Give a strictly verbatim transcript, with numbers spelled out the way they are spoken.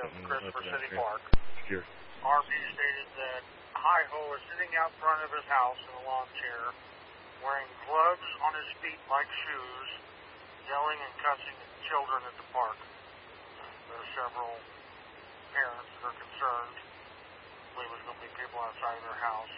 of Mm, Christopher okay, City okay. Park. Here. R B stated that Hi-Ho was sitting out front of his house in a lawn chair, wearing gloves on his feet like shoes, yelling and cussing at children at the park. There are several parents that are concerned. I believe there's going to be people outside of their house.